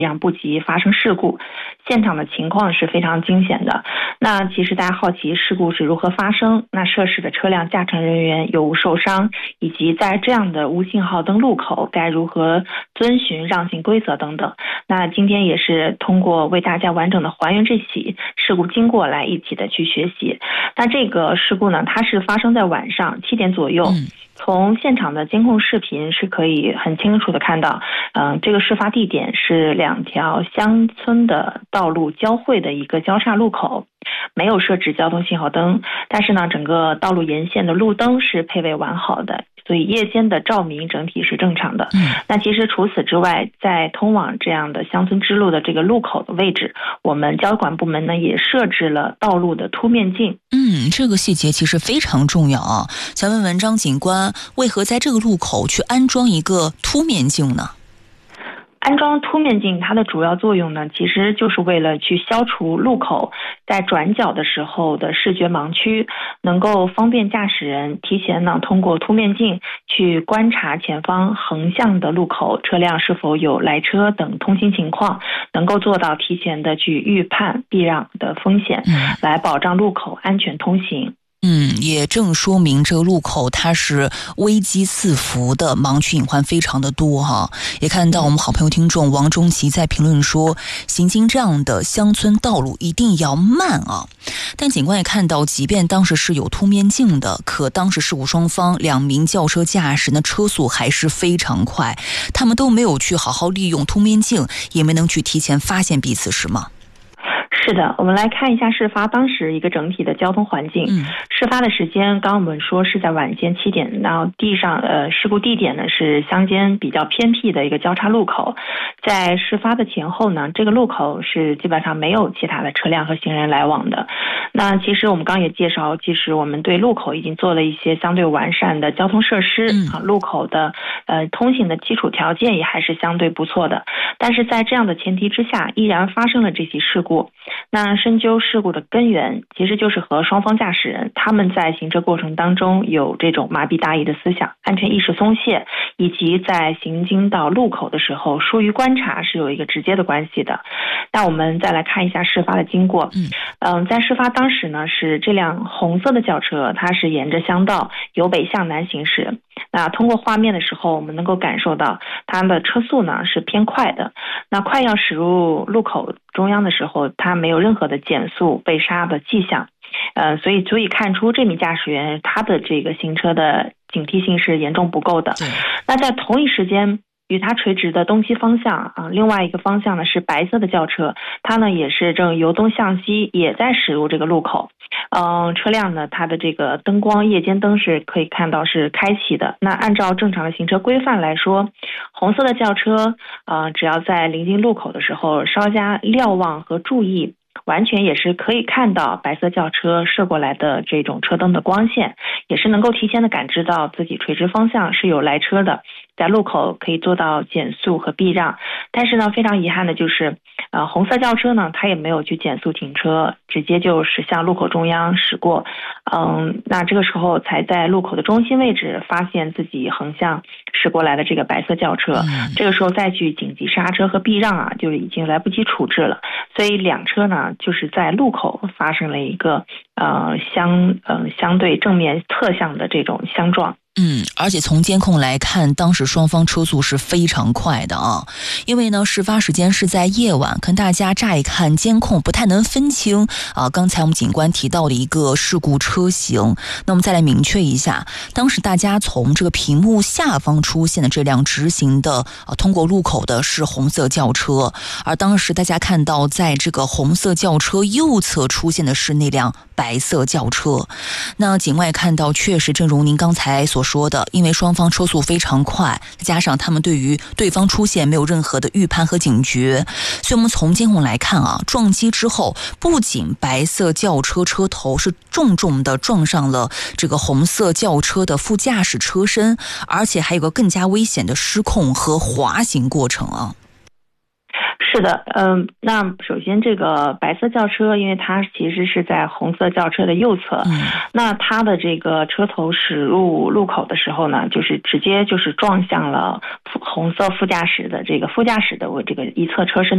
样不及发生事故，现场的情况是非常惊险的。那其实大家好奇事故是如何发生，那涉事的车辆驾乘人员有无受伤，以及在这样的无信号灯路口该如何遵循让行规则等等。那今天也是通过为大家完整的还原这起事故经过来一起的去学习。那这个事故呢，它是发生在晚上7点左右。从现场的监控视频是可以很清楚的看到，这个事发地点是2条乡村的道路交汇的一个交叉路口，没有设置交通信号灯，但是呢，整个道路沿线的路灯是配备完好的，所以夜间的照明整体是正常的。那其实除此之外，在通往这样的乡村支路的这个路口的位置，我们交管部门呢也设置了道路的凸面镜。 这个细节其实非常重要啊。想问问张警官，为何在这个路口去安装一个凸面镜呢？ 安装凸面镜它的主要作用呢，其实就是为了去消除路口在转角的时候的视觉盲区，能够方便驾驶人提前呢通过凸面镜去观察前方横向的路口车辆是否有来车等通行情况，能够做到提前的去预判避让的风险，来保障路口安全通行。 也正说明这个路口它是危机四伏的，盲区隐患非常的多哈。也看到我们好朋友听众王中奇在评论说，行经这样的乡村道路一定要慢啊。但警官也看到，即便当时是有凸面镜的，可当时事故双方2名轿车驾驶的车速还是非常快，他们都没有去好好利用凸面镜，也没能去提前发现彼此，是吗？ 是的，我们来看一下事发当时一个整体的交通环境。事发的时间刚我们说是在晚间7点，然后事故地点呢是乡间比较偏僻的一个交叉路口。在事发的前后呢，这个路口是基本上没有其他的车辆和行人来往的。那其实我们刚也介绍，其实我们对路口已经做了一些相对完善的交通设施，路口的通行的基础条件也还是相对不错的。但是在这样的前提之下，依然发生了这起事故。那深究事故的根源，其实就是和双方驾驶人他们在行车过程当中有这种麻痹大意的思想、安全意识松懈，以及在行经到路口的时候疏于观察是有一个直接的关系的。那我们再来看一下事发的经过。在事发当时呢，是这辆红色的轿车，它是沿着乡道由北向南行驶。那通过画面的时候，我们能够感受到它的车速呢是偏快的。那快要驶入路口中央的时候，它没有任何的减速被刹的迹象。所以足以看出这名驾驶员他的这个行车的警惕性是严重不够的。那在同一时间，与它垂直的东西方向另外一个方向呢是白色的轿车，它呢也是正由东向西，也在驶入这个路口。车辆呢，它的这个灯光夜间灯是可以看到是开启的。那按照正常的行车规范来说，红色的轿车只要在临近路口的时候稍加瞭望和注意，完全也是可以看到白色轿车射过来的这种车灯的光线，也是能够提前的感知到自己垂直方向是有来车的，在路口可以做到减速和避让。但是呢，非常遗憾的就是红色轿车呢，它也没有去减速停车，直接就驶向路口中央驶过。那这个时候才在路口的中心位置发现自己横向驶过来的这个白色轿车，这个时候再去紧急刹车和避让就已经来不及处置了。所以两车呢，就是在路口发生了一个相对正面侧向的这种相撞。 而且从监控来看，当时双方车速是非常快的啊。因为呢，事发时间是在夜晚，跟大家乍一看监控不太能分清刚才我们警官提到的一个事故车型。那我们再来明确一下，当时大家从这个屏幕下方出现的这辆直行的通过路口的是红色轿车，而当时大家看到在这个红色轿车右侧出现的是那辆白色轿车。那警外看到确实正如您刚才所说的，因为双方车速非常快，再加上他们对于对方出现没有任何的预判和警觉，所以我们从监控来看撞击之后，不仅白色轿车车头是重重的撞上了这个红色轿车的副驾驶车身，而且还有个更加危险的失控和滑行过程是的，那首先这个白色轿车，因为它其实是在红色轿车的右侧，那它的这个车头驶入路口的时候呢，就是直接就是撞向了红色副驾驶的这个一侧车身